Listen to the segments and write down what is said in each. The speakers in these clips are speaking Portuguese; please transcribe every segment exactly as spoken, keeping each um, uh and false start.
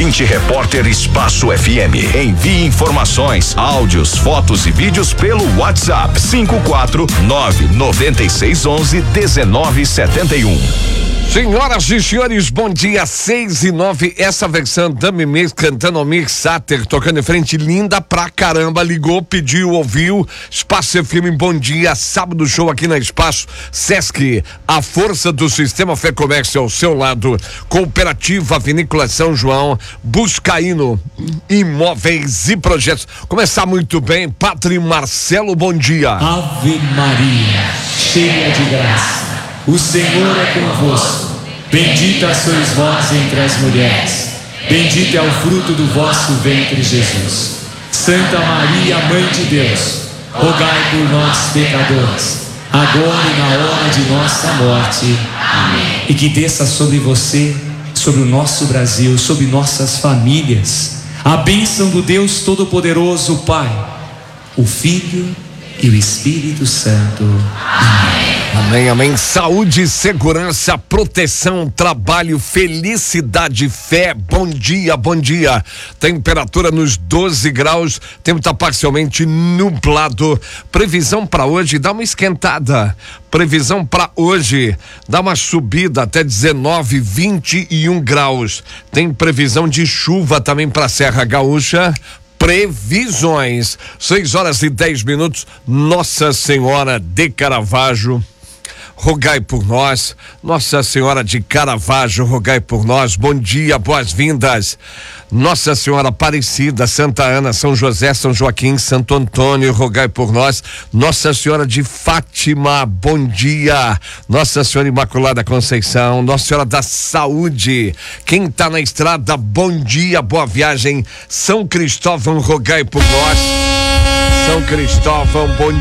vinte Repórter Espaço F M. Envie informações, áudios, fotos e vídeos pelo WhatsApp cinco quatro nove nove seis onze dezenove setenta e um. Senhoras e senhores, bom dia, seis e nove, essa versão Dami Mix cantando o Mix Sater, tocando em frente, linda pra caramba, ligou, pediu, ouviu, Espaço F M, bom dia, sábado show aqui na Espaço, Sesc, a força do sistema Fé Comércio ao seu lado, Cooperativa Vinícola São João, Buscaíno, Imóveis e Projetos, começar muito bem, Padre Marcelo, bom dia. Ave Maria, cheia de graça, o Senhor é convosco, bendita sois vós entre as mulheres, bendito é o fruto do vosso ventre, Jesus. Santa Maria, Mãe de Deus, rogai por nós, pecadores, agora e na hora de nossa morte. Amém. E que desça sobre você, sobre o nosso Brasil, sobre nossas famílias, a bênção do Deus Todo-Poderoso, Pai, o Filho e o Espírito Santo. Amém. Amém, amém. Saúde, segurança, proteção, trabalho, felicidade, fé. Bom dia, bom dia. Temperatura nos doze graus, tempo está parcialmente nublado. Previsão para hoje, dá uma esquentada. Previsão para hoje, dá uma subida até dezenove, vinte e um graus. Tem previsão de chuva também para a Serra Gaúcha. Previsões, seis horas e dez minutos, Nossa Senhora de Caravaggio, rogai por nós, Nossa Senhora de Caravaggio, rogai por nós, bom dia, boas-vindas, Nossa Senhora Aparecida, Santa Ana, São José, São Joaquim, Santo Antônio, rogai por nós, Nossa Senhora de Fátima, bom dia, Nossa Senhora Imaculada Conceição, Nossa Senhora da Saúde, quem tá na estrada, bom dia, boa viagem, São Cristóvão, rogai por nós, São Cristóvão, bom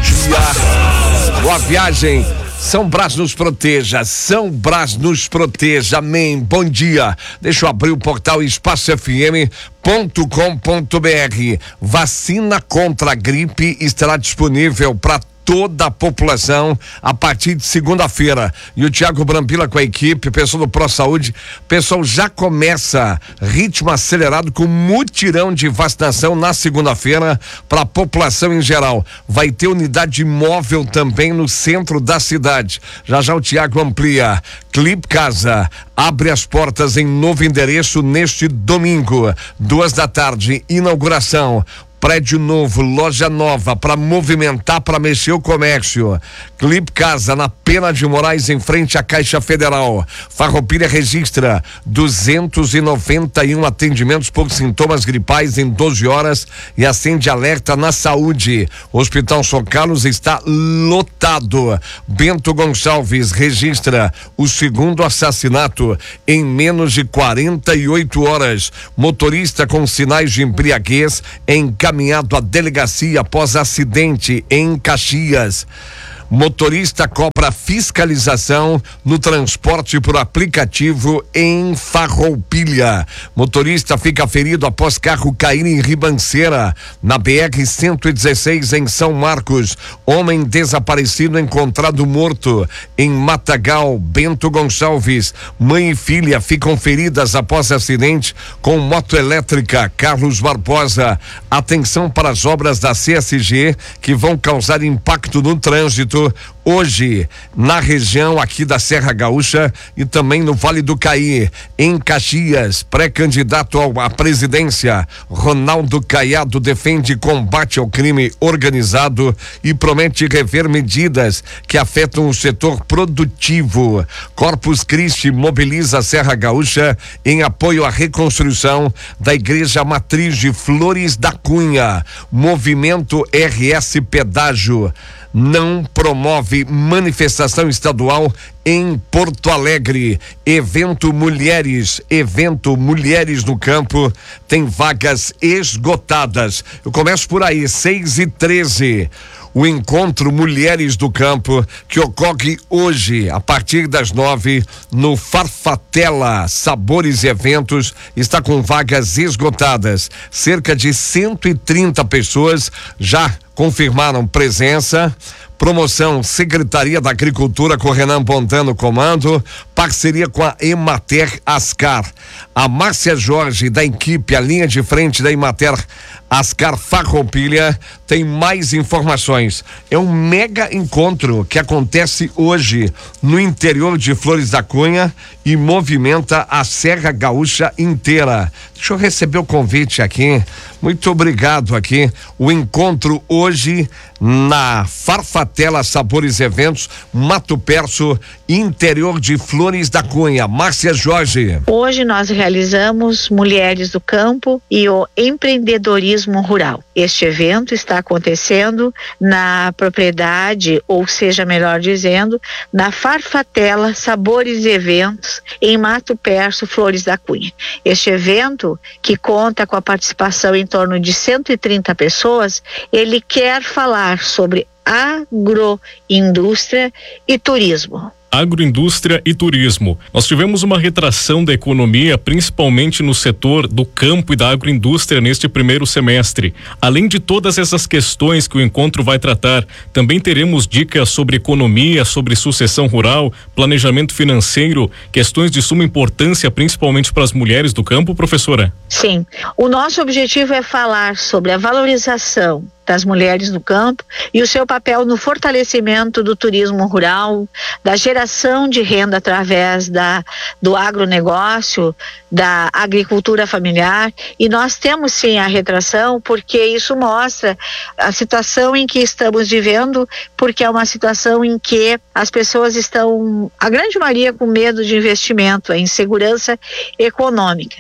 dia, boa viagem, São Brás nos proteja, São Brás nos proteja, amém, bom dia, deixa eu abrir o portal espaço f m ponto com ponto b r, vacina contra a gripe estará disponível para toda a população a partir de segunda-feira. E o Tiago Brambila com a equipe, pessoal do Pro Saúde, pessoal já começa ritmo acelerado com mutirão de vacinação na segunda-feira para a população em geral. Vai ter unidade móvel também no centro da cidade. Já já o Tiago amplia. Clipe Casa abre as portas em novo endereço neste domingo, duas da tarde, inauguração. Prédio novo, loja nova, para movimentar, para mexer o comércio. Clipe Casa, na Pena de Moraes, em frente à Caixa Federal. Farroupilha registra duzentos e noventa e um atendimentos por sintomas gripais em doze horas e acende alerta na saúde. O Hospital São Carlos está lotado. Bento Gonçalves registra o segundo assassinato em menos de quarenta e oito horas. Motorista com sinais de embriaguez em encaminhado à delegacia após acidente em Caxias. Motorista cobra fiscalização no transporte por aplicativo em Farroupilha. Motorista fica ferido após carro cair em ribanceira. Na B R cento e dezesseis em São Marcos. Homem desaparecido encontrado morto em Matagal. Bento Gonçalves. Mãe e filha ficam feridas após acidente com moto elétrica. Carlos Barbosa. Atenção para as obras da C S G que vão causar impacto no trânsito hoje na região aqui da Serra Gaúcha e também no Vale do Caí, em Caxias. Pré-candidato à presidência Ronaldo Caiado defende combate ao crime organizado e promete rever medidas que afetam o setor produtivo. Corpus Christi mobiliza a Serra Gaúcha em apoio à reconstrução da Igreja Matriz de Flores da Cunha. Movimento R S Pedágio não promove manifestação estadual em Porto Alegre. Evento Mulheres, evento Mulheres no Campo, tem vagas esgotadas. Eu começo por aí, seis e treze. O encontro Mulheres do Campo, que ocorre hoje, a partir das nove, no Farfatela Sabores e Eventos, está com vagas esgotadas. Cerca de cento e trinta pessoas já confirmaram presença Promoção Secretaria da Agricultura com Renan Pontano comando, parceria com a Emater Ascar. A Márcia Jorge da equipe, a linha de frente da Emater Ascar Farroupilha tem mais informações. É um mega encontro que acontece hoje no interior de Flores da Cunha e movimenta a Serra Gaúcha inteira. Deixa eu receber o convite aqui. Muito obrigado aqui. O encontro hoje na Farfatela Sabores Eventos, Mato Perso, interior de Flores da Cunha. Márcia Jorge. Hoje nós realizamos Mulheres do Campo e o Empreendedorismo Rural. Este evento está acontecendo na propriedade, ou seja, melhor dizendo, na Farfatela Sabores Eventos, em Mato Perso, Flores da Cunha. Este evento, que conta com a participação em torno de cento e trinta pessoas, ele quer falar sobre agroindústria e turismo. Agroindústria e turismo. Nós tivemos uma retração da economia, principalmente no setor do campo e da agroindústria neste primeiro semestre. Além de todas essas questões que o encontro vai tratar, também teremos dicas sobre economia, sobre sucessão rural, planejamento financeiro, questões de suma importância, principalmente para as mulheres do campo, professora? Sim. O nosso objetivo é falar sobre a valorização das mulheres no campo e o seu papel no fortalecimento do turismo rural, da geração de renda através da, do agronegócio, da agricultura familiar. E nós temos sim a retração, porque isso mostra a situação em que estamos vivendo, porque é uma situação em que as pessoas estão, a grande maioria, com medo de investimento, a insegurança econômica.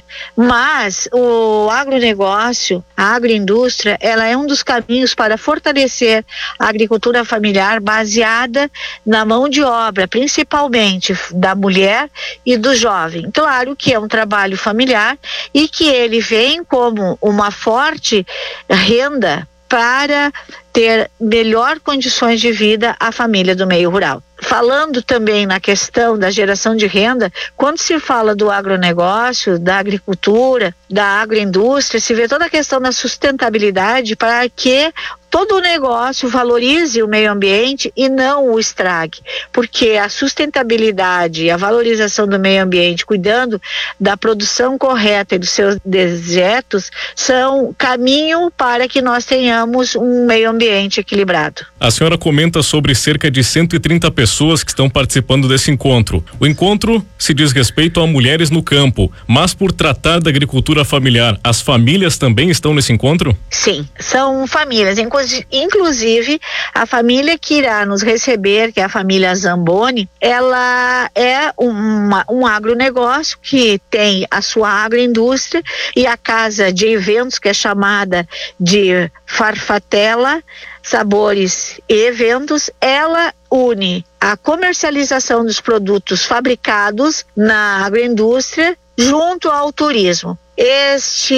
Mas o agronegócio, a agroindústria, ela é um dos caminhos para fortalecer a agricultura familiar baseada na mão de obra, principalmente da mulher e do jovem. Claro que é um trabalho familiar e que ele vem como uma forte renda para ter melhor condições de vida à família do meio rural. Falando também na questão da geração de renda, quando se fala do agronegócio, da agricultura, da agroindústria, se vê toda a questão da sustentabilidade para que todo o negócio valorize o meio ambiente e não o estrague, porque a sustentabilidade e a valorização do meio ambiente, cuidando da produção correta e dos seus dejetos, são caminho para que nós tenhamos um meio ambiente equilibrado. A senhora comenta sobre cerca de cento e trinta pessoas que estão participando desse encontro. O encontro se diz respeito a mulheres no campo, mas por tratar da agricultura familiar, as famílias também estão nesse encontro? Sim, são famílias, inclusive a família que irá nos receber, que é a família Zamboni, ela é uma, um agronegócio que tem a sua agroindústria e a casa de eventos, que é chamada de Farfatela Sabores e Eventos. Ela une a comercialização dos produtos fabricados na agroindústria junto ao turismo. Este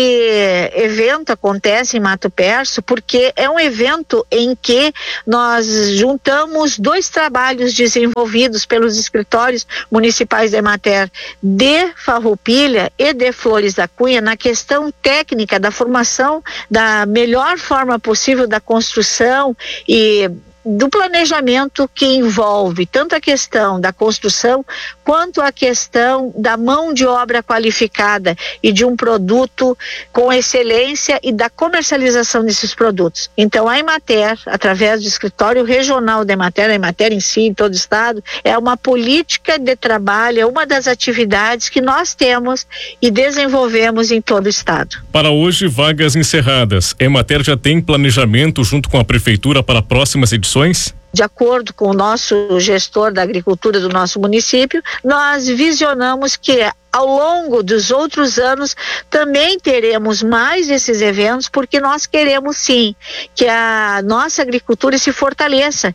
evento acontece em Mato Perso porque é um evento em que nós juntamos dois trabalhos desenvolvidos pelos escritórios municipais da Emater de Farroupilha e de Flores da Cunha na questão técnica da formação da melhor forma possível da construção e do planejamento, que envolve tanto a questão da construção quanto a questão da mão de obra qualificada e de um produto com excelência e da comercialização desses produtos. Então a Emater, através do escritório regional da Emater, a Emater em si, em todo o estado, é uma política de trabalho, é uma das atividades que nós temos e desenvolvemos em todo o estado. Para hoje, vagas encerradas. A Emater já tem planejamento junto com a prefeitura para próximas edições? De acordo com o nosso gestor da agricultura do nosso município, nós visionamos que ao longo dos outros anos também teremos mais esses eventos, porque nós queremos sim que a nossa agricultura se fortaleça,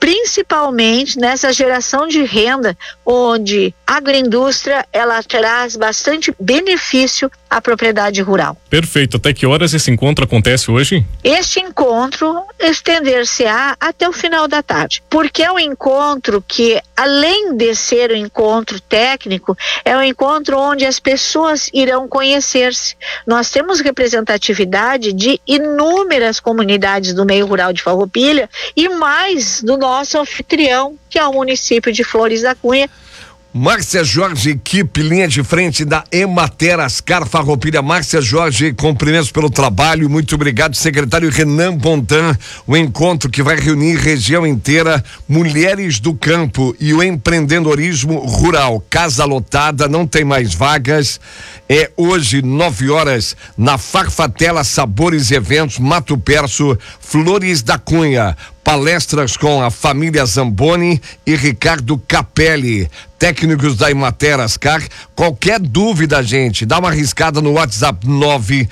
principalmente nessa geração de renda, onde a agroindústria ela traz bastante benefício à propriedade rural. Perfeito. Até que horas esse encontro acontece hoje? Este encontro estender-se-á até o final da tarde, porque é um encontro que, além de ser um encontro técnico, é um encontro onde as pessoas irão conhecer-se. Nós temos representatividade de inúmeras comunidades do meio rural de Farroupilha e mais do nosso anfitrião, que é o município de Flores da Cunha. Márcia Jorge, equipe, linha de frente da Emater Ascar Farroupilha. Márcia Jorge, cumprimentos pelo trabalho, muito obrigado. Secretário Renan Bontan, o encontro que vai reunir região inteira, mulheres do campo e o empreendedorismo rural. Casa lotada, não tem mais vagas. É hoje, nove horas, na Farfatela Sabores e Eventos, Mato Perso, Flores da Cunha. Palestras com a família Zamboni e Ricardo Capelli, técnicos da Emater Ascar. Qualquer dúvida, gente, dá uma arriscada no WhatsApp nove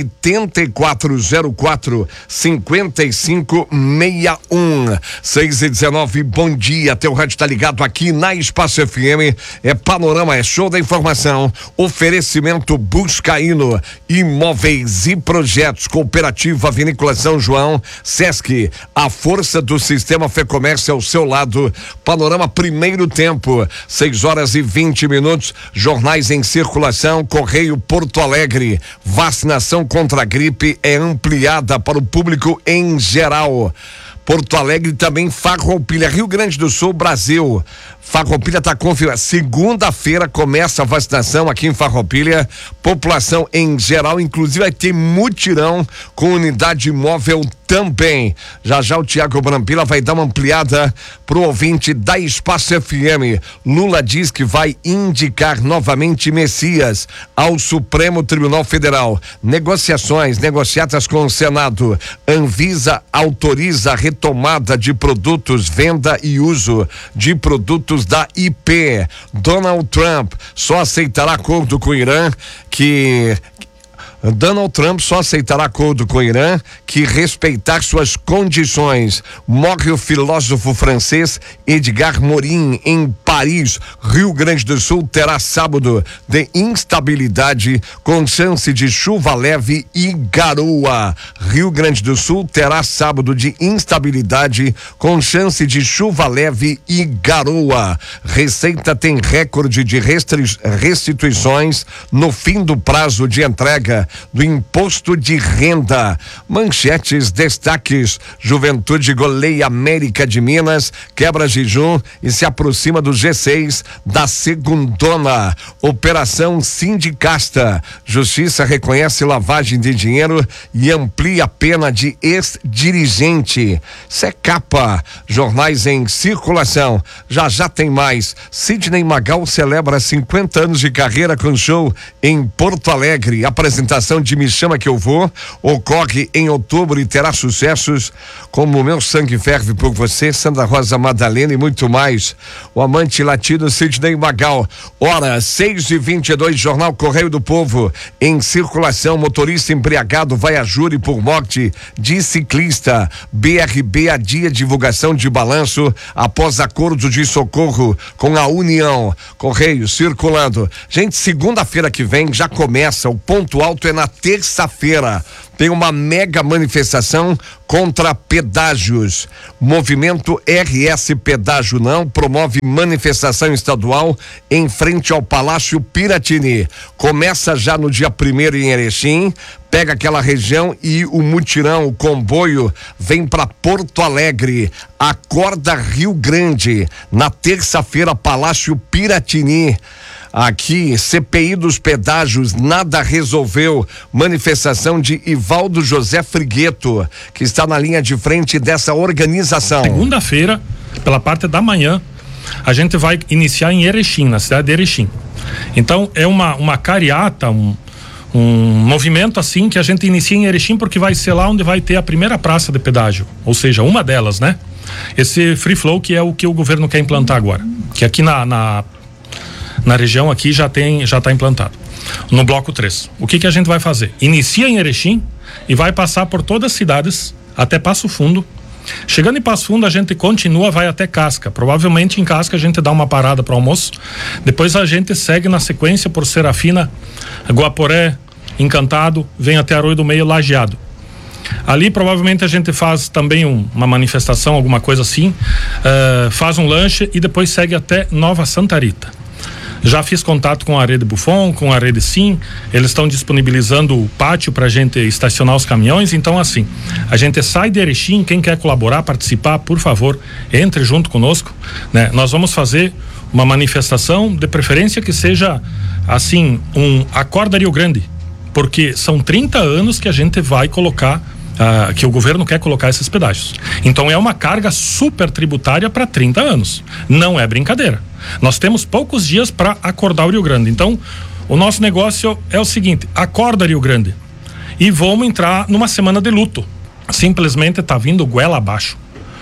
oito quatro zero quatro cinco cinco seis um. seis e dezenove, bom dia. Teu rádio tá ligado aqui na Espaço F M. É panorama, é show da informação. Oferecimento Buscaíno, imóveis e projetos. Cooperativa Vinícola São João, Sesc, a força do sistema Fê Comércio ao seu lado. Panorama primeiro tempo, seis horas e vinte minutos. Jornais em circulação. Correio Porto Alegre. Vacinação contra a gripe é ampliada para o público em geral. Porto Alegre também, Farroupilha, Rio Grande do Sul, Brasil. Farroupilha está confirmada. Segunda-feira começa a vacinação aqui em Farroupilha. População em geral, inclusive vai ter mutirão com unidade móvel também. Já já o Tiago Brampila vai dar uma ampliada pro ouvinte da Espaço F M. Lula diz que vai indicar novamente Messias ao Supremo Tribunal Federal. Negociações negociadas com o Senado. Anvisa autoriza a retomada de produtos, venda e uso de produtos da I P. Donald Trump só aceitará acordo com o Irã que Donald Trump só aceitará acordo com o Irã que respeitar suas condições. Morre o filósofo francês Edgar Morin em Paris. Rio Grande do Sul terá sábado de instabilidade com chance de chuva leve e garoa. Rio Grande do Sul terá sábado de instabilidade com chance de chuva leve e garoa. Receita tem recorde de restri- restituições no fim do prazo de entrega do imposto de renda. Manchetes, destaques: Juventude goleia América de Minas, quebra jejum e se aproxima do G seis da segundona. Operação Sindicasta. Justiça reconhece lavagem de dinheiro e amplia a pena de ex-dirigente. Isso é capa. Jornais em circulação. Já já tem mais. Sidney Magal celebra cinquenta anos de carreira com show em Porto Alegre. Apresentação de Me Chama Que Eu Vou ocorre em outubro e terá sucessos como Meu Sangue Ferve por Você, Sandra Rosa Madalena e muito mais. O amante latino Sidney Magal. Hora seis e vinte e dois, Jornal Correio do Povo. Em circulação, motorista embriagado vai a júri por morte de ciclista. B R B adia divulgação de balanço após acordo de socorro com a União. Correio circulando. Gente, segunda-feira que vem já começa. O ponto alto é na terça-feira. Tem uma mega manifestação contra pedágios. Movimento R S Pedágio Não promove manifestação estadual em frente ao Palácio Piratini. Começa já no dia primeiro em Erechim, pega aquela região e o mutirão, o comboio, vem para Porto Alegre. Acorda Rio Grande. Na terça-feira, Palácio Piratini. Aqui, C P I dos pedágios, nada resolveu. Manifestação de Ivaldo José Frigueto, que está na linha de frente dessa organização. Segunda-feira, pela parte da manhã, a gente vai iniciar em Erechim, na cidade de Erechim. Então, é uma, uma cariata, um, um movimento assim que a gente inicia em Erechim, porque vai ser lá onde vai ter a primeira praça de pedágio, ou seja, uma delas, né? Esse free flow que é o que o governo quer implantar agora, que aqui na, na na região aqui já tem, já está implantado. No bloco três. O que que a gente vai fazer? Inicia em Erechim e vai passar por todas as cidades até Passo Fundo Chegando em Passo Fundo, a gente continua, vai até Casca. Provavelmente em Casca a gente dá uma parada para almoço. Depois a gente segue na sequência por Serafina, Guaporé, Encantado, vem até Arroio do Meio, Lajeado. Ali provavelmente a gente faz também um, uma manifestação, alguma coisa assim, uh, faz um lanche e depois segue até Nova Santa Rita. Já fiz contato com a Rede Buffon, com a Rede Sim, eles estão disponibilizando o pátio para a gente estacionar os caminhões. Então, assim, a gente sai de Erechim, quem quer colaborar, participar, por favor, entre junto conosco, né? Nós vamos fazer uma manifestação, de preferência que seja, assim, um Acorda Rio Grande, porque são trinta anos que a gente vai colocar, uh, que o governo quer colocar esses pedágios. Então, é uma carga super tributária para trinta anos. Não é brincadeira. Nós temos poucos dias para acordar o Rio Grande. Então, o nosso negócio é o seguinte: acorda Rio Grande. E vamos entrar numa semana de luto. Simplesmente tá vindo goela abaixo,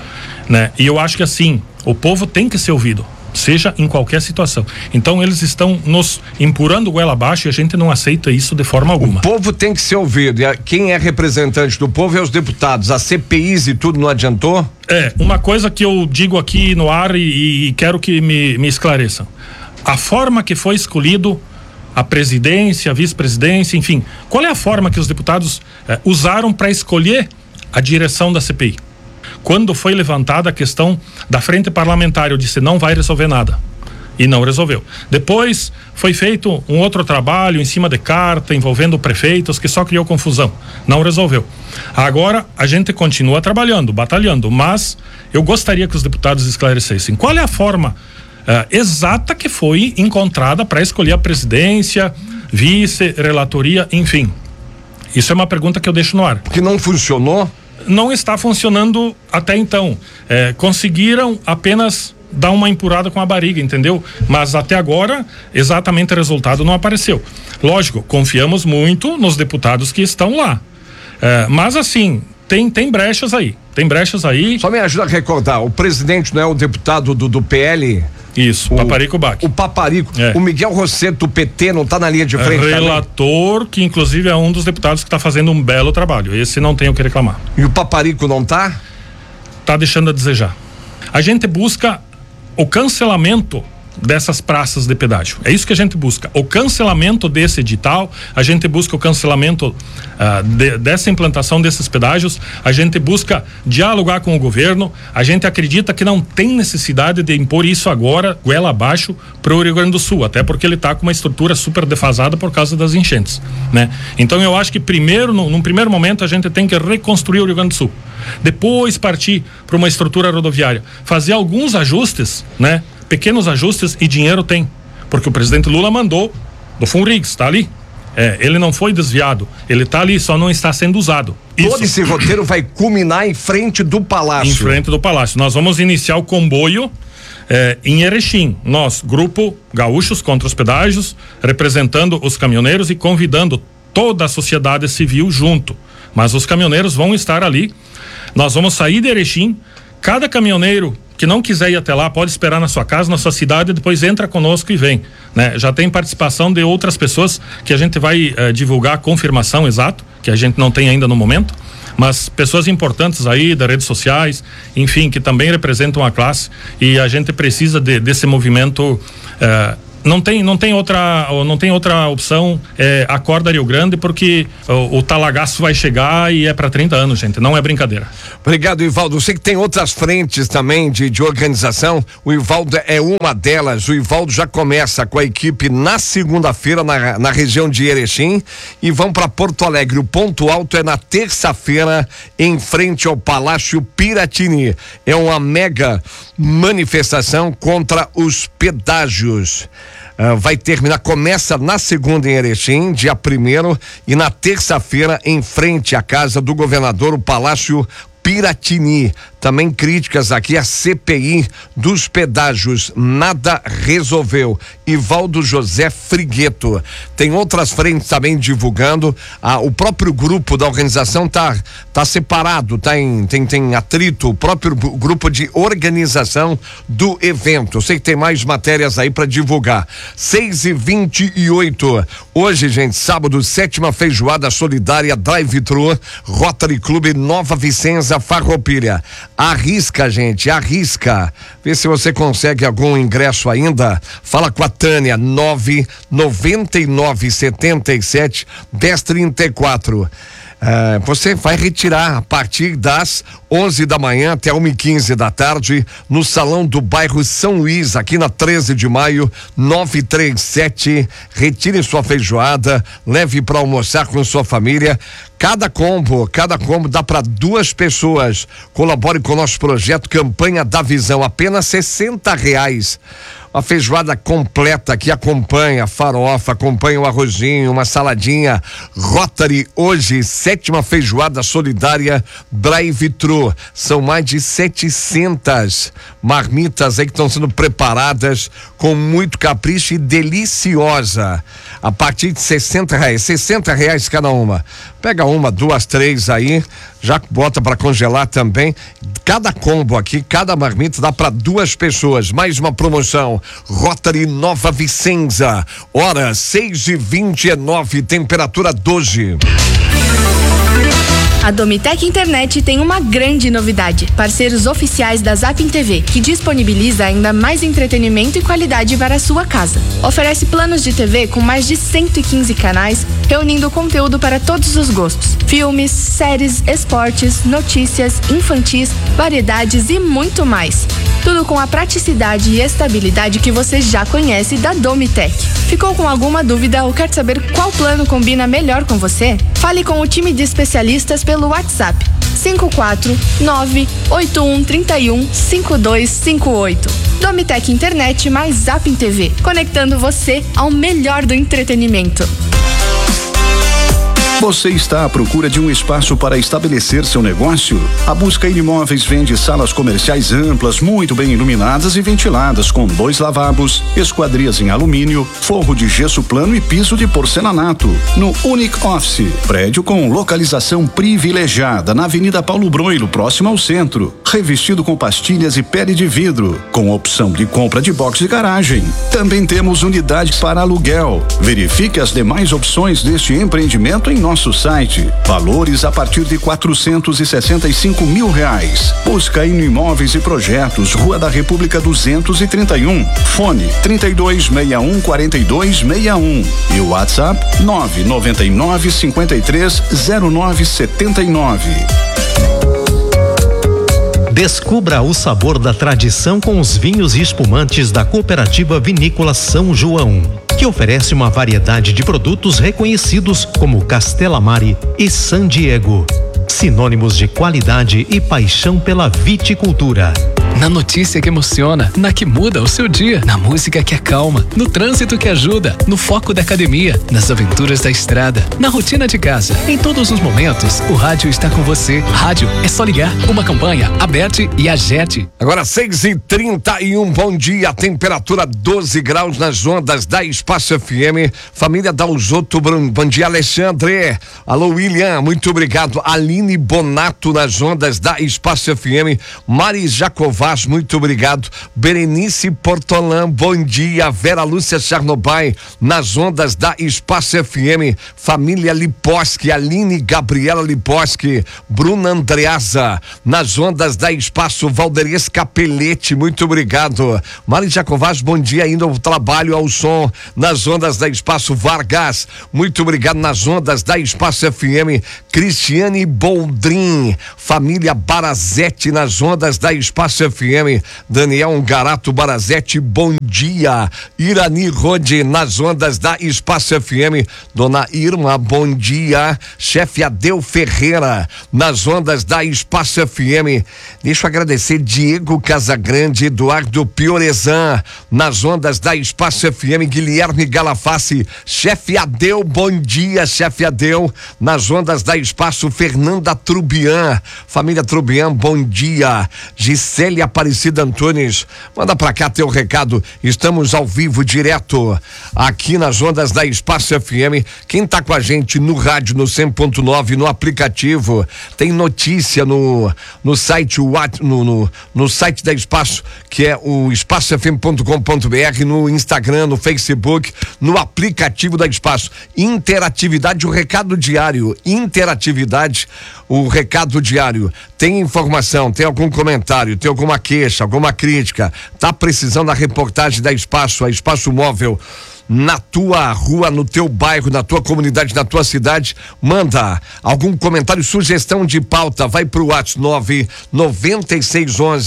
né? E eu acho que assim, o povo tem que ser ouvido, seja em qualquer situação. Então eles estão nos empurrando goela abaixo e a gente não aceita isso de forma alguma. O povo tem que ser ouvido. E quem é representante do povo é os deputados. A C P Is e tudo não adiantou? É, uma coisa que eu digo aqui no ar e, e quero que me, me esclareçam. A forma que foi escolhido a presidência, a vice-presidência, enfim, qual é a forma que os deputados eh, usaram para escolher a direção da C P I? Quando foi levantada a questão da frente parlamentar, eu disse, não vai resolver nada. E não resolveu. Depois foi feito um outro trabalho em cima de carta, envolvendo prefeitos, que só criou confusão. Não resolveu. Agora a gente continua trabalhando, batalhando, mas eu gostaria que os deputados esclarecessem qual é a forma uh, exata que foi encontrada para escolher a presidência, vice, relatoria, enfim. Isso é uma pergunta que eu deixo no ar. Que não funcionou? Não está funcionando até então. É, conseguiram apenas dar uma empurrada com a barriga, entendeu? Mas até agora, exatamente o resultado não apareceu. Lógico, confiamos muito nos deputados que estão lá. É, mas assim, tem, tem brechas aí. Tem brechas aí. Só me ajuda a recordar, o presidente não é o deputado do, do P L? Isso, o Paparico Bach. O Paparico. É. O Miguel Rosseto, do P T, não está na linha de frente? Relator, também? Que inclusive é um dos deputados que está fazendo um belo trabalho. Esse não tem o que reclamar. E o Paparico não está? Está deixando a desejar. A gente busca o cancelamento dessas praças de pedágio. É isso que a gente busca. O cancelamento desse edital, a gente busca o cancelamento uh, de, dessa implantação desses pedágios, a gente busca dialogar com o governo, a gente acredita que não tem necessidade de impor isso agora, goela abaixo, para o Rio Grande do Sul, até porque ele está com uma estrutura super defasada por causa das enchentes, né? Então eu acho que primeiro, no, num primeiro momento, a gente tem que reconstruir o Rio Grande do Sul. Depois partir para uma estrutura rodoviária, fazer alguns ajustes, né? Pequenos ajustes, e dinheiro tem, porque o presidente Lula mandou do Funrigs, está ali. É, ele não foi desviado, ele está ali, só não está sendo usado. Isso. Todo esse roteiro vai culminar em frente do Palácio. Em frente do Palácio. Nós vamos iniciar o comboio é, em Erechim. Nós, Grupo Gaúchos contra os Pedágios, representando os caminhoneiros e convidando toda a sociedade civil junto. Mas os caminhoneiros vão estar ali. Nós vamos sair de Erechim. Cada caminhoneiro que não quiser ir até lá pode esperar na sua casa, na sua cidade, e depois entra conosco e vem, né? Já tem participação de outras pessoas que a gente vai eh, divulgar a confirmação exato, que a gente não tem ainda no momento, mas pessoas importantes aí das redes sociais, enfim, que também representam a classe, e a gente precisa de, desse movimento. eh, Não tem, não tem outra, não tem outra opção, é, acorda Rio Grande, porque o, o talagaço vai chegar e é para trinta anos, gente, não é brincadeira. Obrigado, Ivaldo. Eu sei que tem outras frentes também de, de organização, o Ivaldo é uma delas. O Ivaldo já começa com a equipe na segunda-feira na, na região de Erechim e vão para Porto Alegre. O ponto alto é na terça-feira em frente ao Palácio Piratini. É uma mega manifestação contra os pedágios. Uh, vai terminar, começa na segunda em Erechim, dia primeiro, e na terça-feira em frente à casa do governador, o Palácio Piratini. Também críticas aqui à C P I dos pedágios, nada resolveu. Ivaldo José Frigueto. Tem outras frentes também divulgando. Ah, o próprio grupo da organização tá, tá separado, tá em, tem, tem atrito, o próprio grupo de organização do evento. Eu sei que tem mais matérias aí para divulgar. seis e vinte e oito. Hoje, gente, sábado, sétima feijoada solidária Drive-Thru, Rotary Clube Nova Vicenza Farroupilha. Arrisca, gente, arrisca. Vê se você consegue algum ingresso ainda. Fala com a Tânia, nove noventa e nove setenta e sete dez trinta e quatro. Uh, você vai retirar a partir das onze da manhã até uma e quinze da tarde no salão do bairro São Luís, aqui na treze de maio, nove três sete. Retire sua feijoada, leve para almoçar com sua família. Cada combo, cada combo dá para duas pessoas. Colabore com o nosso projeto Campanha da Visão, apenas sessenta reais. Uma feijoada completa que acompanha farofa, acompanha o arrozinho, uma saladinha. Rotary hoje, sétima feijoada solidária Drive-Thru. São mais de setecentas marmitas aí que estão sendo preparadas com muito capricho e deliciosa. A partir de sessenta reais, sessenta reais cada uma. Pega uma, duas, três aí, já bota para congelar também. Cada combo aqui, cada marmita dá para duas pessoas. Mais uma promoção. Rotary Nova Vicenza. Hora seis e vinte e nove, temperatura doze. A Domitec Internet tem uma grande novidade. Parceiros oficiais da Zapin T V, que disponibiliza ainda mais entretenimento e qualidade para a sua casa. Oferece planos de T V com mais de cento e quinze canais, reunindo conteúdo para todos os gostos. Filmes, séries, esportes, notícias, infantis, variedades e muito mais. Tudo com a praticidade e estabilidade que você já conhece da Domitec. Ficou com alguma dúvida ou quer saber qual plano combina melhor com você? Fale com o time de especialistas pelo WhatsApp cinco quatro nove oito um três um cinco dois cinco oito. Domitec Internet mais Zapin T V, conectando você ao melhor do entretenimento. Você está à procura de um espaço para estabelecer seu negócio? A Busca Imóveis vende salas comerciais amplas, muito bem iluminadas e ventiladas, com dois lavabos, esquadrias em alumínio, forro de gesso plano e piso de porcelanato. No Unique Office, prédio com localização privilegiada na Avenida Paulo Broilo, próximo ao centro. Revestido com pastilhas e pele de vidro, com opção de compra de box de garagem. Também temos unidades para aluguel. Verifique as demais opções deste empreendimento em nosso site. Valores a partir de quatrocentos e sessenta e cinco mil reais. Busca em Imóveis e Projetos, Rua da República duzentos e trinta e um. Fone trinta e dois sessenta e um quarenta e dois sessenta e um. E o WhatsApp nove noventa e nove cinquenta e três zero nove setenta e nove. Descubra o sabor da tradição com os vinhos e espumantes da Cooperativa Vinícola São João, que oferece uma variedade de produtos reconhecidos como Castela Mare e San Diego, sinônimos de qualidade e paixão pela viticultura. Na notícia que emociona, na que muda o seu dia, na música que acalma, no trânsito que ajuda, no foco da academia, nas aventuras da estrada, na rotina de casa. Em todos os momentos, o rádio está com você. Rádio é só ligar. Uma campanha, Aberte e Agete. Agora seis e trinta e um, bom dia, temperatura doze graus nas ondas da Espaço F M. Família Dalzotto, bom dia, Alexandre. Alô, William, muito obrigado. Aline Bonato nas ondas da Espaço F M. Mari Jacová, muito obrigado. Berenice Portolã, bom dia. Vera Lúcia Charnobai, nas ondas da Espaço F M. Família Liposki, Aline Gabriela Liposki, Bruna Andreasa, nas ondas da Espaço. Valderes Capelete, muito obrigado. Mari Jacovaz, bom dia, indo ao trabalho, ao som, nas ondas da Espaço. Vargas, muito obrigado, nas ondas da Espaço F M. Cristiane Boldrin, família Barazete, nas ondas da Espaço F M. Daniel Ungarato Barazete, bom dia. Irani Rode, nas ondas da Espaço F M. Dona Irma, bom dia. Chefe Adeu Ferreira, nas ondas da Espaço F M. Deixa eu agradecer Diego Casagrande, Eduardo Piorezan, nas ondas da Espaço F M. Guilherme Galaface, chefe Adeu, bom dia, chefe Adeu, nas ondas da Espaço. Fernanda Trubian, família Trubian, bom dia. Gisele Aparecida Antunes, manda pra cá teu recado. Estamos ao vivo, direto aqui nas ondas da Espaço F M. Quem tá com a gente no rádio, no cem ponto nove, no aplicativo, tem notícia no no site no, no, no site da Espaço, que é o espaço f m ponto com ponto b r, no Instagram, no Facebook, no aplicativo da Espaço. Interatividade, o recado diário. Interatividade, o recado diário. Tem informação, tem algum comentário, tem alguma queixa, alguma crítica, tá precisando da reportagem da Espaço, a Espaço Móvel, na tua rua, no teu bairro, na tua comunidade, na tua cidade, manda algum comentário, sugestão de pauta, vai pro WhatsApp nove nove seis um um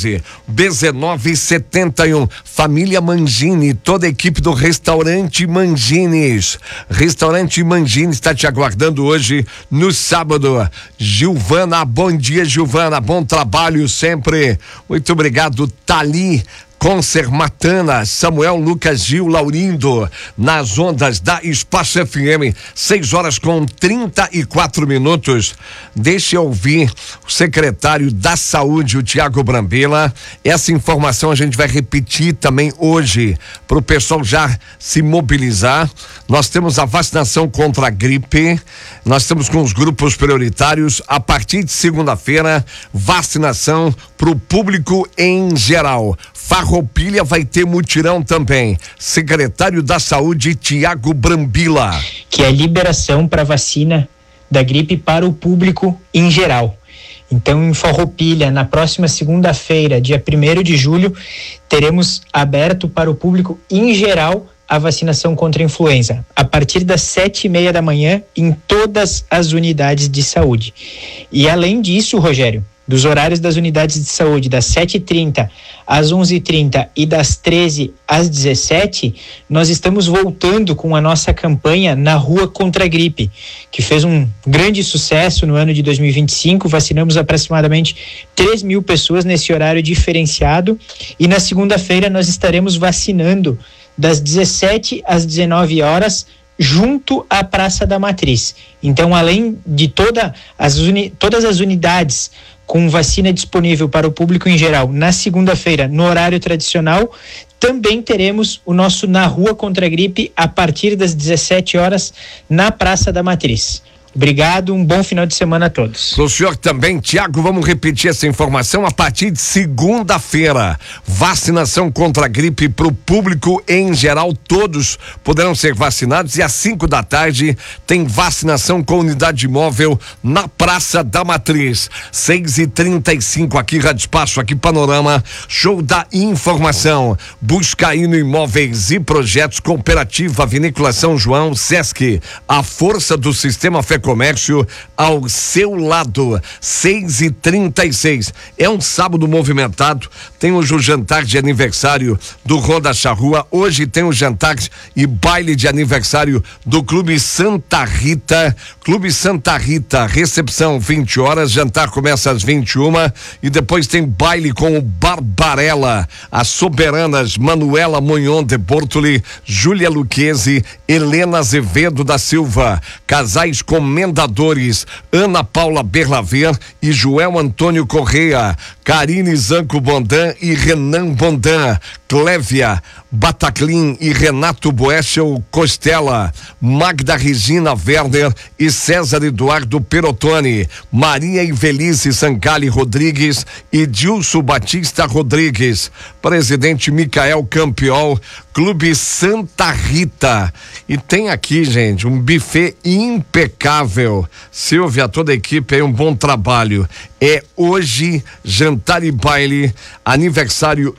um nove sete um. Família Mangini, toda a equipe do Restaurante Mangines. Restaurante Mangini está te aguardando hoje no sábado. Gilvana, bom dia, Gilvana, bom trabalho sempre. Muito obrigado, Tali Consermatana, Samuel Lucas Gil Laurindo, nas ondas da Espaço F M, seis horas com trinta e quatro minutos. Deixa eu ouvir o secretário da Saúde, o Tiago Brambila. Essa informação a gente vai repetir também hoje, para o pessoal já se mobilizar. Nós temos a vacinação contra a gripe, nós estamos com os grupos prioritários. A partir de segunda-feira, vacinação para o público em geral. Farroupilha vai ter mutirão também. Secretário da Saúde, Tiago Brambila. Que é a liberação para vacina da gripe para o público em geral. Então, em Farroupilha, na próxima segunda-feira, dia primeiro de julho, teremos aberto para o público em geral a vacinação contra a influenza, a partir das sete e meia da manhã, em todas as unidades de saúde. E além disso, Rogério, dos horários das unidades de saúde, das sete e trinta às onze e trinta e das treze às dezessete, nós estamos voltando com a nossa campanha Na Rua contra a Gripe, que fez um grande sucesso no ano de dois mil e vinte e cinco. Vacinamos aproximadamente três mil pessoas nesse horário diferenciado, e na segunda-feira nós estaremos vacinando das dezessete às dezenove horas, junto à Praça da Matriz. Então, além de toda as uni, todas as unidades com vacina disponível para o público em geral, na segunda-feira, no horário tradicional, também teremos o nosso Na Rua contra a Gripe a partir das dezessete horas na Praça da Matriz. Obrigado, um bom final de semana a todos. O senhor também, Tiago, vamos repetir essa informação. A partir de segunda-feira, vacinação contra a gripe para o público em geral, todos poderão ser vacinados, e às cinco da tarde tem vacinação com unidade móvel na Praça da Matriz. seis e trinta e cinco aqui, Rádio Espaço, aqui Panorama, show da informação. Buscaíno Imóveis e Projetos, Cooperativa Vinícola São João, Sesc, a força do sistema Fé Comércio ao seu lado. Seis e trinta e seis. É um sábado movimentado. Tem hoje o jantar de aniversário do Roda Charrua. Hoje tem o jantar e baile de aniversário do Clube Santa Rita. Clube Santa Rita, recepção vinte horas, jantar começa às vinte e uma, e depois tem baile com o Barbarella. As soberanas Manuela Monhon de Bortoli, Júlia Luquezzi, Helena Azevedo da Silva. Casais Comendadores, Ana Paula Berlaver e Joel Antônio Correia. Karine Zanco Bondan e Renan Bondan. Clévia Bataclin e Renato Boeschel Costela. Magda Regina Werner e César Eduardo Perotoni. Maria Invelice Sancali Rodrigues e Dilson Batista Rodrigues. Presidente Micael Campiol, Clube Santa Rita. E tem aqui, gente, um buffet impecável. Silvia, toda a equipe aí, um bom trabalho. É hoje, jantar e baile, aniversário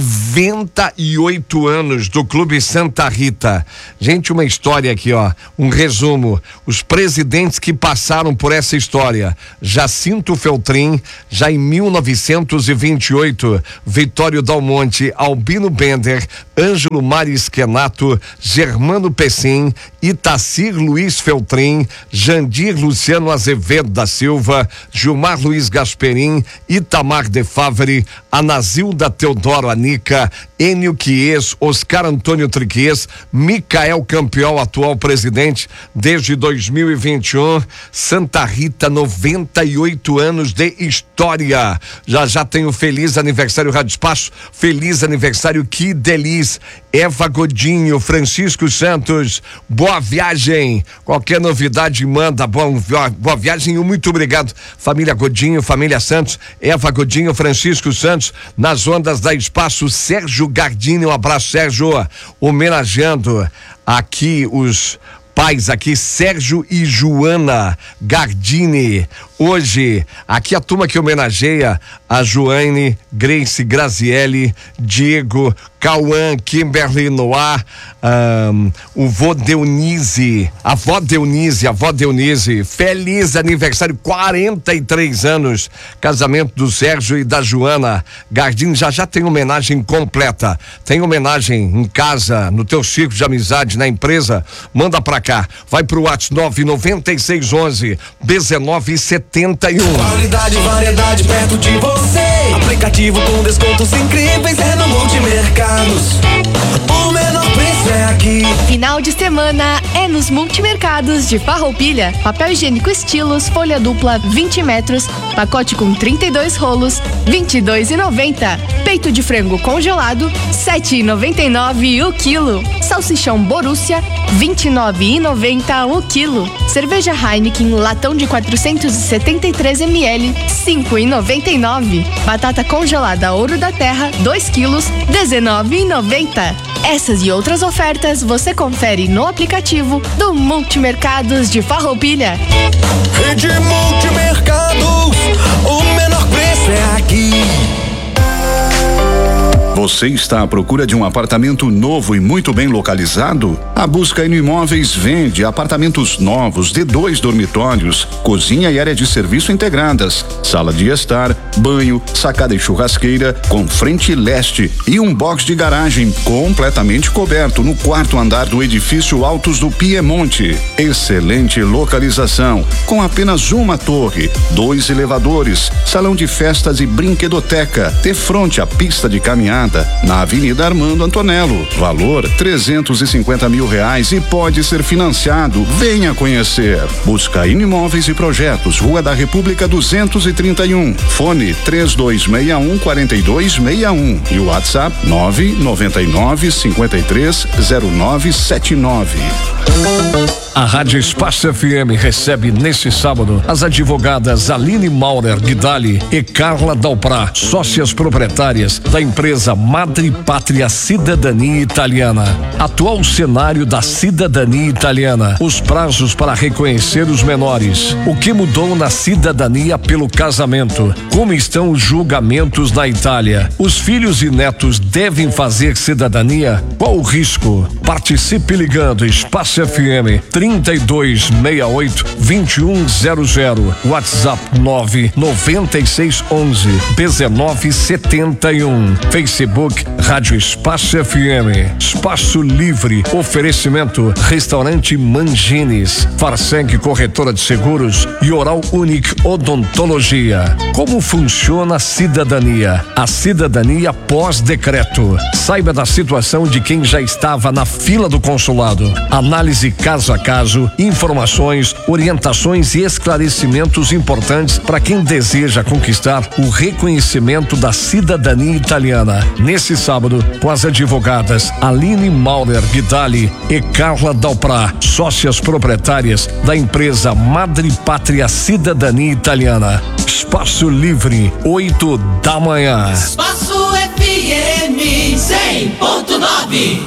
noventa e oito anos do Clube Santa Rita. Gente, uma história aqui, ó, um resumo. Os presidentes que passaram por essa história: Jacinto Feltrin, já em mil novecentos e vinte e oito, Vitório Dalmonte, Albino Bender, Ângelo Marisquenato, Germano Pessim, Itacir Luiz Feltrin, Jandir Luciano Azevedo da Silva, Gilmar Luiz Gasperim, Itamar de Favre, Anazilda Teodoro Anica, Enio Quies, Oscar Antônio Triquies, Micael Campiol, atual presidente desde dois mil e vinte e um. Santa Rita, noventa e oito anos de história. Já já tem o feliz aniversário Rádio Espaço, feliz aniversário, que delícia. Eva Godinho, Francisco Santos, boa viagem. Qualquer novidade manda, boa, boa viagem e muito obrigado. Família Godinho, família Santos, Eva Godinho, Francisco Santos, nas ondas da Espaço, Sérgio Gardini, um abraço, Sérgio, homenageando aqui os pais aqui, Sérgio e Joana Gardini. Hoje, aqui a turma que homenageia a Joane, Grace, Graziele, Diego, Cauã, Kimberly, Noah, um, o vô Deunise, a avó Deunise, a avó Deunise, feliz aniversário, quarenta e três anos, casamento do Sérgio e da Joana Gardini. Já já tem homenagem completa, tem homenagem em casa, no teu círculo de amizade, na empresa, manda pra cá, vai pro WhatsApp nove nove seis um um dezenove setenta e um. Qualidade e variedade perto de você. Aplicativo com descontos incríveis é no Multimercados. O menor preço é aqui. Final de semana é nos Multimercados de Farroupilha. Papel higiênico Estilos, folha dupla vinte metros, pacote com trinta e dois rolos, vinte e dois reais e noventa centavos. Peito de frango congelado, sete reais e noventa e nove centavos o quilo. Salsichão Borussia, vinte e nove reais e noventa centavos o quilo. Cerveja Heineken, latão de quatrocentos e setenta e três mililitros, cinco reais e noventa e nove centavos. Batata congelada Ouro da Terra, dois quilos, dezenove reais e noventa centavos. Essas e outras ofertas você confere no aplicativo do Multimercados de Farroupilha. Rede Multimercados, o menor preço é aqui. Você está à procura de um apartamento novo e muito bem localizado? A Busca N Imóveis vende apartamentos novos de dois dormitórios, cozinha e área de serviço integradas, sala de estar, banho, sacada e churrasqueira com frente leste e um box de garagem completamente coberto no quarto andar do edifício Altos do Piemonte. Excelente localização, com apenas uma torre, dois elevadores, salão de festas e brinquedoteca, de frente à pista de caminhada na Avenida Armando Antonello. Valor trezentos e cinquenta mil reais e pode ser financiado. Venha conhecer. Busca Imóveis e Projetos, Rua da República duzentos e trinta e um. Fone três dois seis um, quatro dois seis um e o WhatsApp nove nove nove, cinco três zero nove sete nove. A Rádio Espaço F M recebe neste sábado as advogadas Aline Maurer Guidali e Carla Dalprá, sócias proprietárias da empresa Madre Pátria Cidadania Italiana. Atual cenário da cidadania italiana, os prazos para reconhecer os menores, o que mudou na cidadania pelo casamento, como estão os julgamentos na Itália, os filhos e netos devem fazer cidadania, qual o risco? Participe ligando Espaço F M trinta e dois sessenta e oito, vinte e um zero zero, WhatsApp nove nove seis onze, dezenove setenta e um, Facebook Rádio Espaço F M, Espaço Livre, oferecimento Restaurante Mangines, Farseng Corretora de Seguros e Oral Unique Odontologia. Como funciona a cidadania? A cidadania pós-decreto. Saiba da situação de quem já estava na fila do consulado. Análise caso a caso, informações, orientações e esclarecimentos importantes para quem deseja conquistar o reconhecimento da cidadania italiana. Nesse sábado, com as advogadas Aline Maurer Guidali e Carla Dalprá, sócias proprietárias da empresa Madre Pátria Cidadania Italiana. Espaço Livre, oito da manhã. Espaço F M cem ponto nove.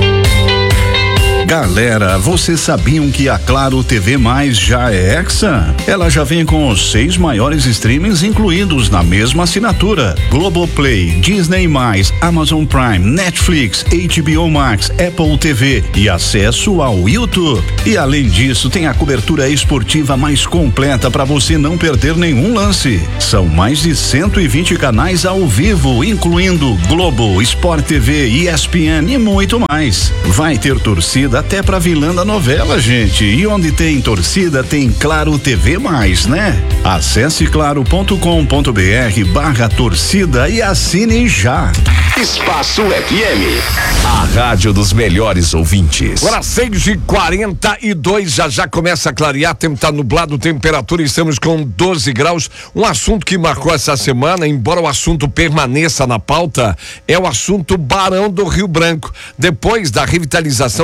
Galera, vocês sabiam que a Claro T V Mais já é Hexa? Ela já vem com os seis maiores streamings incluídos na mesma assinatura: Globoplay, Disney mais, Amazon Prime, Netflix, H B O Max, Apple T V e acesso ao YouTube. E além disso, tem a cobertura esportiva mais completa para você não perder nenhum lance. São mais de cento e vinte canais ao vivo, incluindo Globo, Sport T V, E S P N e muito mais. Vai ter torcida até pra vilã da novela, gente. E onde tem torcida, tem Claro T V mais, né? Acesse claro ponto com ponto br barra torcida e assine já. Espaço F M, a rádio dos melhores ouvintes. Agora seis e quarenta e dois, já já começa a clarear, tempo está nublado, temperatura, estamos com doze graus. Um assunto que marcou essa semana, embora o assunto permaneça na pauta, é o assunto Barão do Rio Branco. Depois da revitalização das melhorias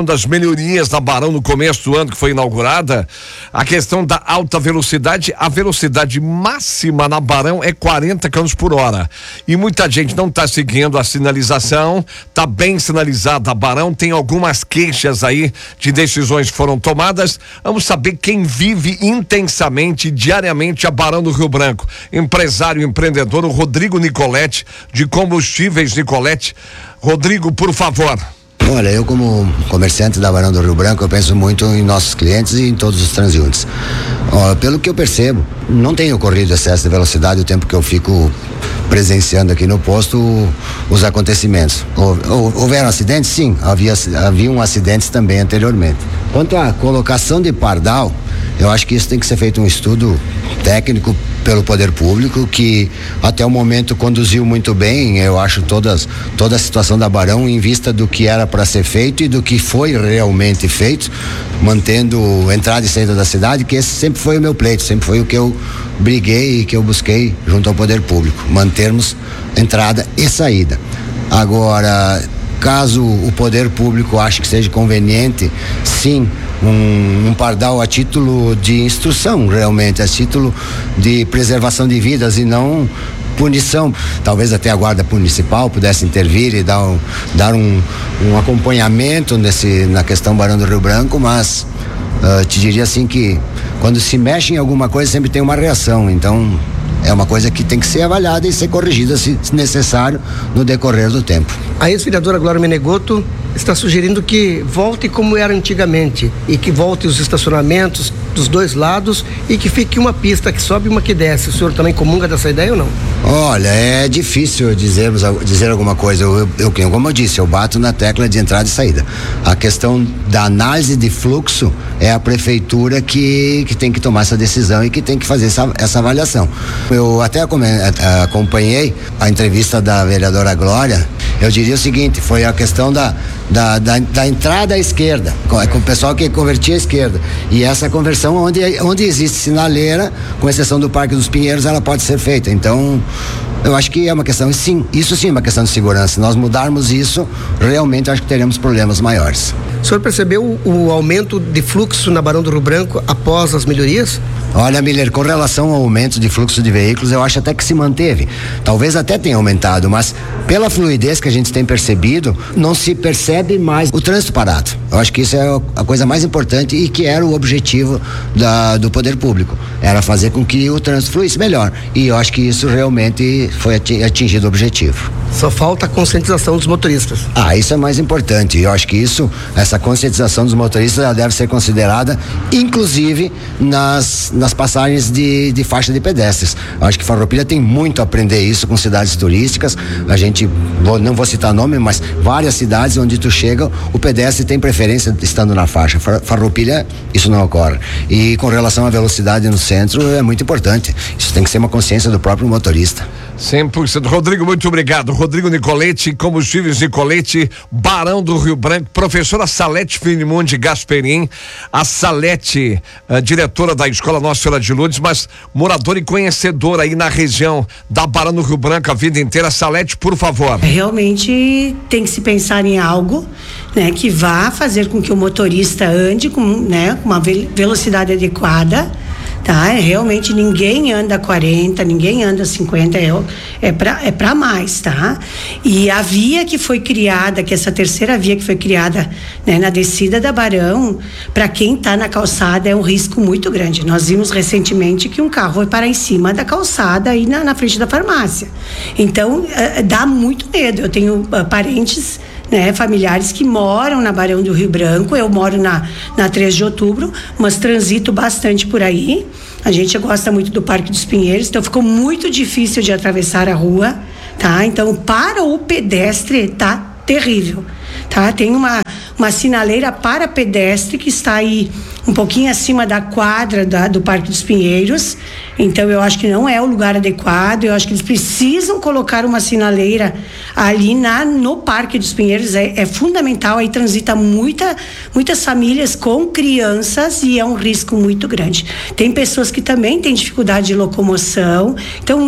melhorias da Barão no começo do ano que foi inaugurada, a questão da alta velocidade, a velocidade máxima na Barão é quarenta quilômetros por hora. E muita gente não está seguindo a sinalização, tá bem sinalizada a Barão, tem algumas queixas aí de decisões que foram tomadas. Vamos saber quem vive intensamente, diariamente a Barão do Rio Branco. Empresário, empreendedor, o Rodrigo Nicoletti, de Combustíveis Nicoletti. Rodrigo, por favor. Olha, eu como comerciante da Barão do Rio Branco, eu penso muito em nossos clientes e em todos os transeuntes. Ó, pelo que eu percebo, não tem ocorrido excesso de velocidade o tempo que eu fico presenciando aqui no posto os acontecimentos. Houveram acidentes? Sim, havia, haviam acidentes também anteriormente. Quanto à colocação de pardal, eu acho que isso tem que ser feito um estudo técnico pelo poder público, que até o momento conduziu muito bem, eu acho, todas, toda a situação da Barão em vista do que era para ser feito e do que foi realmente feito, mantendo entrada e saída da cidade, que esse sempre foi o meu pleito, sempre foi o que eu briguei e que eu busquei junto ao poder público, mantermos entrada e saída. Agora, caso o poder público ache que seja conveniente, sim, um, um pardal a título de instrução, realmente, a título de preservação de vidas e não punição. Talvez até a guarda municipal pudesse intervir e dar um, dar um, um acompanhamento nesse, na questão Barão do Rio Branco, mas uh, te diria assim que quando se mexe em alguma coisa sempre tem uma reação, então é uma coisa que tem que ser avaliada e ser corrigida se necessário no decorrer do tempo. A ex-vereadora Glória Menegotto está sugerindo que volte como era antigamente e que volte os estacionamentos dos dois lados e que fique uma pista que sobe e uma que desce. O senhor também comunga dessa ideia ou não? Olha, é difícil dizermos, dizer alguma coisa. Eu, eu, eu, como eu disse, eu bato na tecla de entrada e saída. A questão da análise de fluxo é a prefeitura que, que tem que tomar essa decisão e que tem que fazer essa, essa avaliação. Eu até acompanhei a entrevista da vereadora Glória. Eu diria o seguinte, foi a questão da, da, da, da entrada à esquerda, com, com o pessoal que convertia à esquerda. E essa conversão, onde, onde existe sinaleira, com exceção do Parque dos Pinheiros, ela pode ser feita. Então, eu acho que é uma questão, sim, isso sim é uma questão de segurança. Se nós mudarmos isso, realmente acho que teremos problemas maiores. O senhor percebeu o, o aumento de fluxo na Barão do Rio Branco após as melhorias? Olha, Miller, com relação ao aumento de fluxo de veículos, eu acho até que se manteve. Talvez até tenha aumentado, mas pela fluidez que a gente tem percebido, não se percebe mais o trânsito parado. Eu acho que isso é a coisa mais importante e que era o objetivo da, do poder público. Era fazer com que o trânsito fluísse melhor. E eu acho que isso realmente foi atingido o objetivo. Só falta a conscientização dos motoristas. Ah, isso é mais importante. Eu acho que isso, essa conscientização dos motoristas, ela deve ser considerada, inclusive, nas, nas passagens de, de faixa de pedestres. Eu acho que Farroupilha tem muito a aprender isso com cidades turísticas. A gente, vou, não vou citar nome, mas várias cidades onde tu chega, o pedestre tem preferência estando na faixa. Farroupilha, isso não ocorre. E com relação à velocidade no centro, é muito importante. Isso tem que ser uma consciência do próprio motorista. cem por cento. Rodrigo, muito obrigado. Rodrigo Nicoletti, Combustíveis Nicoletti, Barão do Rio Branco, professora Salete Finimundi Gasperim, a Salete, a diretora da Escola Nossa Senhora de Lourdes, mas moradora e conhecedora aí na região da Barão do Rio Branco a vida inteira. Salete, por favor. Realmente tem que se pensar em algo, né, que vá fazer com que o motorista ande com, né, uma velocidade adequada. Tá, realmente ninguém anda quarenta, ninguém anda cinquenta, é, é para é para mais, tá? E a via que foi criada, que essa terceira via que foi criada, né, na descida da Barão, para quem tá na calçada é um risco muito grande. Nós vimos recentemente que um carro foi parar em cima da calçada aí na, na frente da farmácia. Então, uh, dá muito medo. Eu tenho uh, parentes, né, familiares que moram na Barão do Rio Branco. Eu moro na, na três de outubro, mas transito bastante por aí. A gente gosta muito do Parque dos Pinheiros, então ficou muito difícil de atravessar a rua, tá? Então, para o pedestre, tá terrível, tá? Tem uma, uma sinaleira para pedestre que está aí um pouquinho acima da quadra da, do Parque dos Pinheiros. Então eu acho que não é o lugar adequado. Eu acho que eles precisam colocar uma sinaleira ali na, no Parque dos Pinheiros. É, é fundamental. Aí transita muita, muitas famílias com crianças e é um risco muito grande. Tem pessoas que também têm dificuldade de locomoção. Então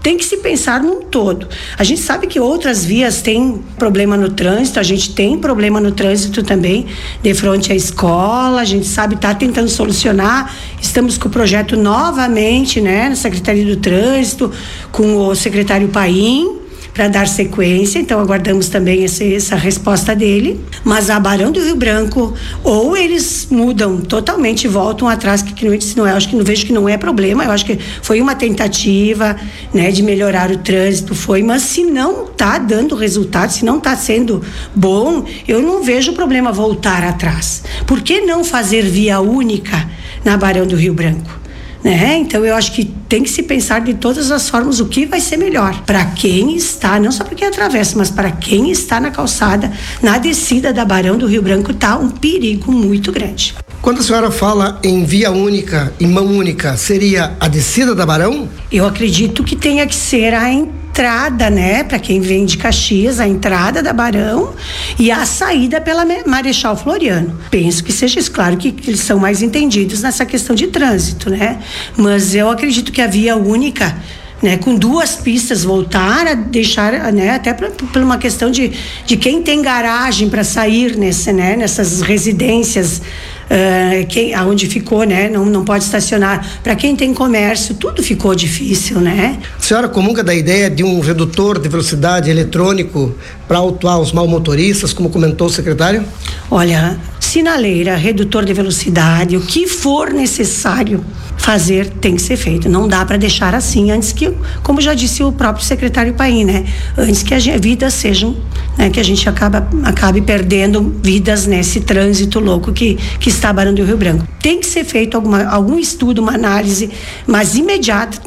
tem que se pensar num todo. A gente sabe que outras vias têm problema no trânsito, a gente tem problema no trânsito também, de frente à escola, a gente sabe, está tentando solucionar, estamos com o projeto novamente, né, na Secretaria do Trânsito, com o secretário Paim, para dar sequência, então aguardamos também essa, essa resposta dele. Mas a Barão do Rio Branco, ou eles mudam totalmente e voltam atrás, que, que não, não, eu acho que não vejo que não é problema, eu acho que foi uma tentativa, né, de melhorar o trânsito, foi, mas se não está dando resultado, se não está sendo bom, eu não vejo problema voltar atrás. Por que não fazer via única na Barão do Rio Branco? Né? Então eu acho que tem que se pensar de todas as formas o que vai ser melhor para quem está, não só para quem atravessa, mas para quem está na calçada, na descida da Barão do Rio Branco, está um perigo muito grande. Quando a senhora fala em via única e mão única, seria a descida da Barão? Eu acredito que tenha que ser a entrada, né, para quem vem de Caxias, a entrada da Barão e a saída pela Marechal Floriano. Penso que seja isso, claro que eles são mais entendidos nessa questão de trânsito, né? Mas eu acredito que a via única, né, com duas pistas, voltar a deixar, né, até por, por uma questão de, de quem tem garagem para sair nesse, né, nessas residências, uh, quem, aonde ficou, né, não, não pode estacionar. Para quem tem comércio, tudo ficou difícil, né? A senhora comunga da ideia de um redutor de velocidade eletrônico para autuar os mal motoristas, como comentou o secretário? Olha, sinaleira, redutor de velocidade, o que for necessário fazer tem que ser feito. Não dá para deixar assim antes que, como já disse o próprio secretário Paim, né? Antes que as vidas sejam, né? Que a gente acaba, acabe perdendo vidas nesse trânsito louco que, que está Barão do Rio Branco. Tem que ser feito alguma, algum estudo, uma análise, mas imediata.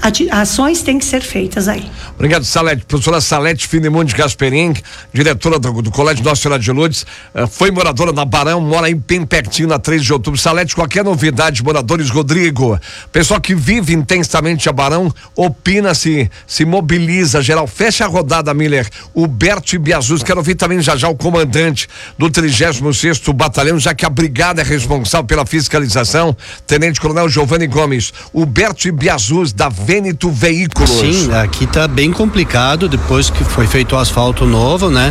Ações têm que ser feitas aí. Obrigado, Salete. Professora Salete Finemonde Gasperin, diretora do, do Colégio Nossa Senhora de Lourdes, uh, foi moradora na Barão, mora aí bem pertinho na três de outubro. Salete, qualquer novidade, moradores, Rodrigo, pessoal que vive intensamente a Barão, opina, se, se mobiliza, geral, fecha a rodada, Miller. O Berto Biazus, quero ouvir também já já o comandante do trigésimo sexto Batalhão, já que a brigada é responsável pela fiscalização, Tenente Coronel Giovanni Gomes. O Berto Biazus, da Vêneto Veículos. Sim, aqui tá bem complicado depois que foi feito o asfalto novo, né?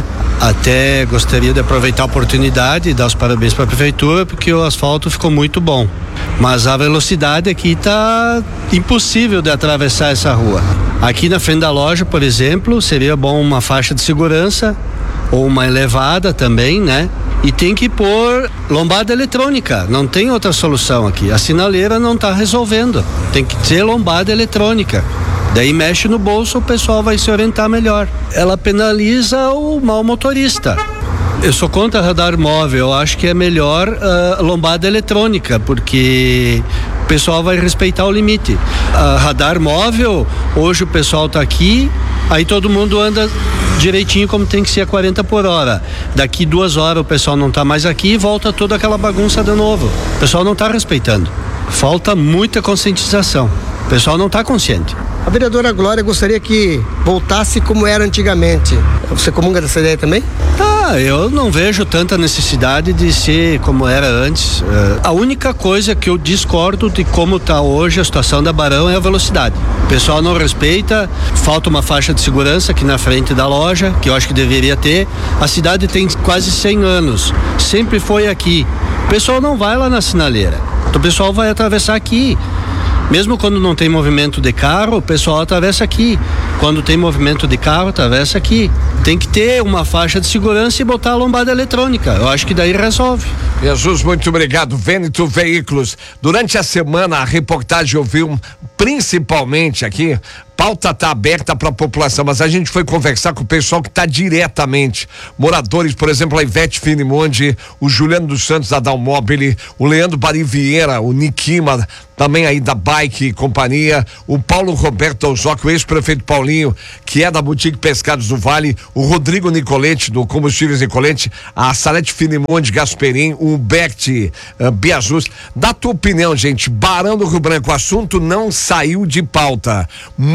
Até gostaria de aproveitar a oportunidade e dar os parabéns para a prefeitura, porque o asfalto ficou muito bom. Mas a velocidade aqui tá impossível de atravessar essa rua. Aqui na frente da loja, por exemplo, seria bom uma faixa de segurança ou uma elevada também, né? E tem que pôr lombada eletrônica, não tem outra solução aqui. A sinaleira não está resolvendo, tem que ter lombada eletrônica. Daí mexe no bolso, o pessoal vai se orientar melhor. Ela penaliza o mau motorista. Eu sou contra radar móvel, eu acho que é melhor uh, lombada eletrônica, porque o pessoal vai respeitar o limite. Uh, radar móvel, hoje o pessoal está aqui, aí todo mundo anda direitinho como tem que ser a quarenta por hora. Daqui duas horas o pessoal não está mais aqui e volta toda aquela bagunça de novo. O pessoal não está respeitando. Falta muita conscientização. O pessoal não está consciente. A vereadora Glória gostaria que voltasse como era antigamente. Você comunga dessa ideia também? Ah, eu não vejo tanta necessidade de ser como era antes. Uh, a única coisa que eu discordo de como está hoje a situação da Barão é a velocidade. O pessoal não respeita, falta uma faixa de segurança aqui na frente da loja, que eu acho que deveria ter. A cidade tem quase cem anos, sempre foi aqui. O pessoal não vai lá na sinaleira, o pessoal vai atravessar aqui. Mesmo quando não tem movimento de carro, o pessoal atravessa aqui. Quando tem movimento de carro, atravessa aqui. Tem que ter uma faixa de segurança e botar a lombada eletrônica. Eu acho que daí resolve. Jesus, muito obrigado. Vêneto Veículos. Durante a semana, a reportagem ouviu principalmente aqui. Pauta está aberta para a população, mas a gente foi conversar com o pessoal que está diretamente. Moradores, por exemplo, a Ivete Finemonde, o Juliano dos Santos da Dalmobile, o Leandro Barivieira, o Nikima, também aí da Bike e Companhia, o Paulo Roberto Alzoc, o ex-prefeito Paulinho, que é da Boutique Pescados do Vale, o Rodrigo Nicolete, do Combustíveis Nicolete, a Salete Finemonde Gasperin, o Bert uh, Biazus. Da tua opinião, gente, Barão do Rio Branco, o assunto não saiu de pauta. Muito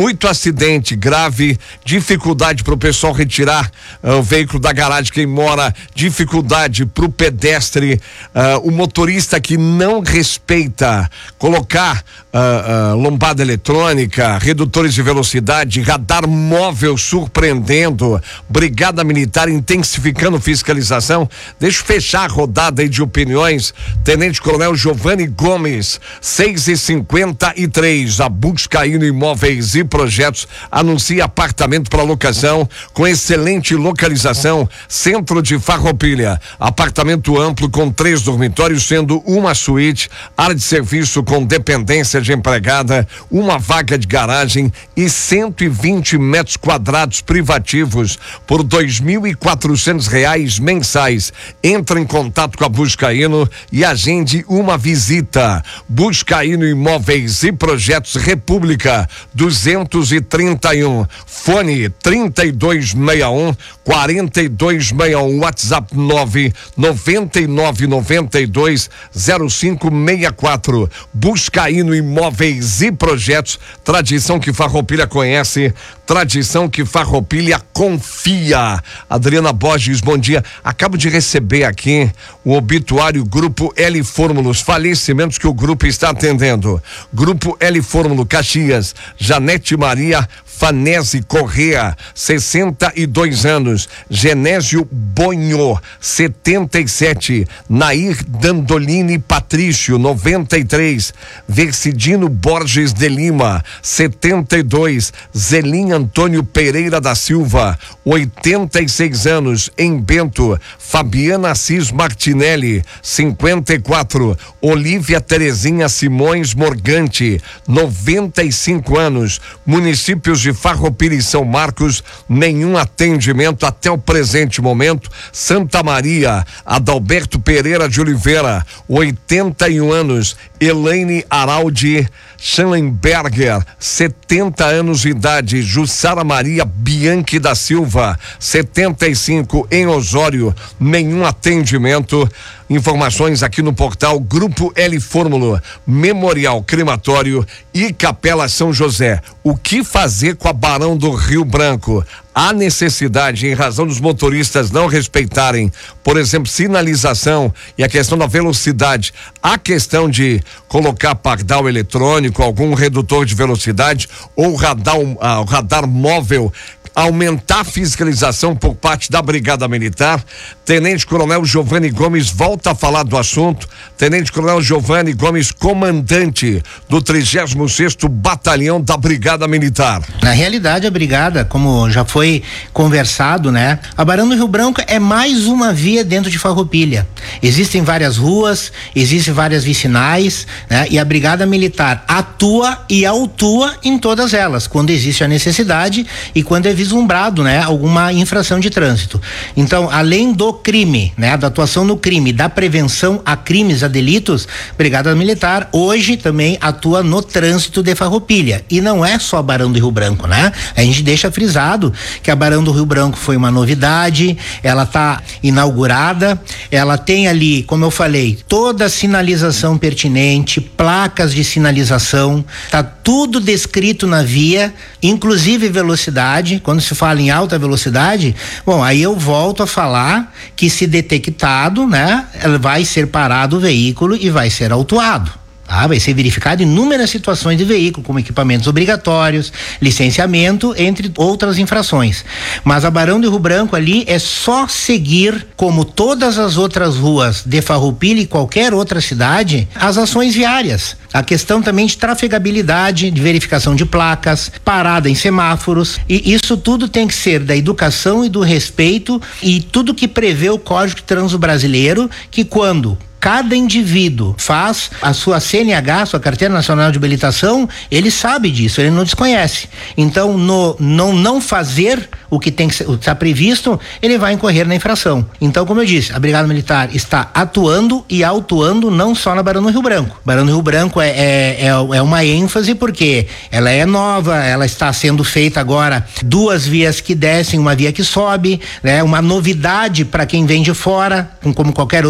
muito acidente grave, dificuldade para o pessoal retirar uh, o veículo da garagem, quem mora, dificuldade para o pedestre, uh, o motorista que não respeita colocar uh, uh, lombada eletrônica, redutores de velocidade, radar móvel surpreendendo, Brigada Militar intensificando fiscalização. Deixa eu fechar a rodada aí de opiniões. Tenente Coronel Giovanni Gomes, seis e cinquenta e três, a Buscaíno Imóveis e Projetos anuncia apartamento para locação com excelente localização, centro de Farroupilha, apartamento amplo com três dormitórios, sendo uma suíte, área de serviço com dependência de empregada, uma vaga de garagem e cento e vinte metros quadrados privativos por dois mil e quatrocentos reais mensais. Entra em contato com a Buscaíno e agende uma visita. Buscaíno Imóveis e Projetos, República duzentos e trinta e um, fone trinta e dois sessenta e um, quarenta e dois sessenta e um, WhatsApp nove noventa e nove noventa e dois zero cinco sessenta e quatro. Buscaíno Imóveis e Projetos, tradição que Farroupilha conhece, tradição que Farroupilha confia. Adriana Borges, bom dia. Acabo de receber aqui o obituário Grupo L Fórmulos, falecimentos que o grupo está atendendo. Grupo L Fórmulo, Caxias, Janete Maria Fanese Correa, sessenta e dois anos. Genésio Bonho, setenta e sete. Nair Dandolini Patrício, noventa e três. Versidino Borges de Lima, setenta e dois. Zelim Antônio Pereira da Silva, oitenta e seis anos, em Bento. Fabiana Assis Martinelli, cinquenta e quatro. Olívia Terezinha Simões Morgante, noventa e cinco anos. Municípios de Farroupilha e São Marcos, nenhum atendimento até o presente momento. Santa Maria, Adalberto Pereira de Oliveira, oitenta e um anos. Elaine Araldi Schellenberger, setenta anos de idade. Jussara Maria Bianchi da Silva, setenta e cinco, em Osório, nenhum atendimento. Informações aqui no portal Grupo L Fórmula, Memorial Crematório e Capela São José. O que fazer com a Barão do Rio Branco? Há necessidade, em razão dos motoristas não respeitarem, por exemplo, sinalização e a questão da velocidade, a questão de colocar pardal eletrônico, algum redutor de velocidade ou radar, uh, radar móvel, aumentar a fiscalização por parte da Brigada Militar. Tenente Coronel Giovanni Gomes volta a falar do assunto. Tenente Coronel Giovanni Gomes, comandante do trigésimo sexto Batalhão da Brigada Militar. Na realidade, a brigada, como já foi conversado, né? A Barão do Rio Branco é mais uma via dentro de Farroupilha. Existem várias ruas, existem várias vicinais, né? E a Brigada Militar atua e autua em todas elas, quando existe a necessidade e quando é vislumbrado, né, alguma infração de trânsito. Então, além do crime, né, da atuação no crime, da prevenção a crimes, a delitos, Brigada Militar hoje também atua no trânsito de Farroupilha. E não é só Barão do Rio Branco, né? A gente deixa frisado que a Barão do Rio Branco foi uma novidade, ela está inaugurada, ela tem ali, como eu falei, toda a sinalização pertinente, placas de sinalização, tá tudo descrito na via, inclusive velocidade. Quando se fala em alta velocidade, bom, aí eu volto a falar que, se detectado, né, vai ser parado o veículo e vai ser autuado. Ah, vai ser verificado inúmeras situações de veículo, como equipamentos obrigatórios, licenciamento, entre outras infrações. Mas a Barão de Rio Branco ali é só seguir, como todas as outras ruas de Farroupilha e qualquer outra cidade, as ações viárias. A questão também de trafegabilidade, de verificação de placas, parada em semáforos, e isso tudo tem que ser da educação e do respeito, e tudo que prevê o Código de Trânsito Brasileiro, que quando cada indivíduo faz a sua C N H, sua Carteira Nacional de Habilitação, ele sabe disso, ele não desconhece. Então, no não não fazer o que tem que ser, o que está previsto, ele vai incorrer na infração. Então, como eu disse, a Brigada Militar está atuando e autuando não só na Barão do Rio Branco. Barão do Rio Branco é, é, é, é uma ênfase porque ela é nova, ela está sendo feita agora duas vias que descem, uma via que sobe, né? Uma novidade para quem vem de fora, como qualquer outro